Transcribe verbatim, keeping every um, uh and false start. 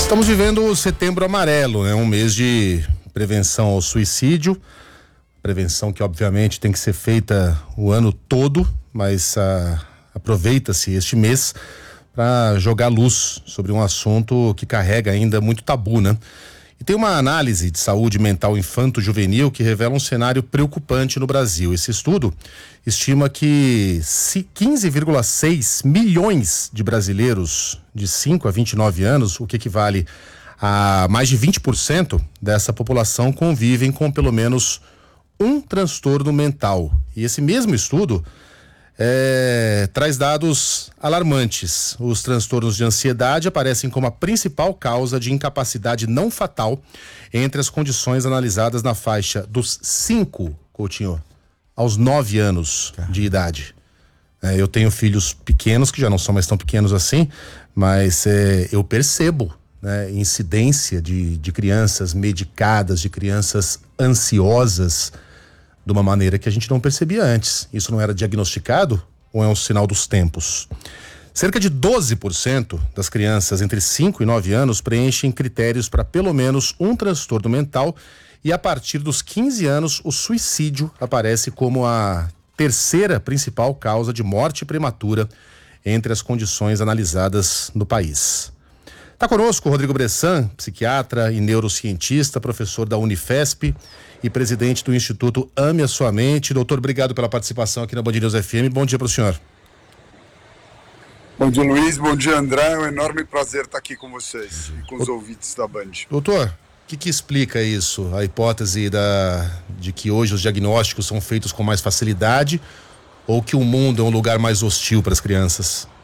Estamos vivendo o Setembro Amarelo, né? Um mês de prevenção ao suicídio, prevenção que obviamente tem que ser feita o ano todo, mas ah, aproveita-se este mês para jogar luz sobre um assunto que carrega ainda muito tabu, né? E tem uma análise de saúde mental infanto-juvenil que revela um cenário preocupante no Brasil. Esse estudo estima que quinze vírgula seis milhões de brasileiros de cinco a vinte e nove anos, o que equivale a mais de vinte por cento dessa população, convivem com pelo menos um transtorno mental. E esse mesmo estudo É, traz dados alarmantes. Os transtornos de ansiedade aparecem como a principal causa de incapacidade não fatal entre as condições analisadas na faixa dos cinco, Coutinho, aos nove anos Caramba. de idade. É, eu tenho filhos pequenos, que já não são mais tão pequenos assim, mas é, eu percebo, né, incidência de, de crianças medicadas, de crianças ansiosas, de uma maneira que a gente não percebia antes. Isso não era diagnosticado ou é um sinal dos tempos? Cerca de doze por cento das crianças entre cinco e nove anos preenchem critérios para pelo menos um transtorno mental, e a partir dos quinze anos o suicídio aparece como a terceira principal causa de morte prematura entre as condições analisadas no país. Está conosco o Rodrigo Bressan, psiquiatra e neurocientista, professor da Unifesp e presidente do Instituto Ame a Sua Mente. Doutor, obrigado pela participação aqui na Band News F M. Bom dia para o senhor. Bom dia, Luiz. Bom dia, André. É um enorme prazer estar aqui com vocês e com os o... ouvintes da Band. Doutor, o que, que explica isso? A hipótese da... de que hoje os diagnósticos são feitos com mais facilidade ou que o mundo é um lugar mais hostil para as crianças?